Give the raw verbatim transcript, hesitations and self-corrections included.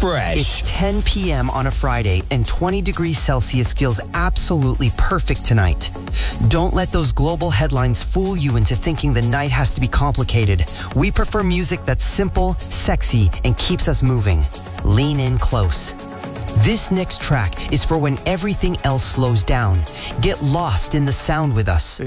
fresh. It's ten p.m. on a Friday, and twenty degrees Celsius feels absolutely perfect tonight. Don't let those global headlines fool you into thinking the night has to be complicated. We prefer music that's simple, sexy, and keeps us moving. Lean in close. This next track is for when everything else slows down. Get lost in the sound with us.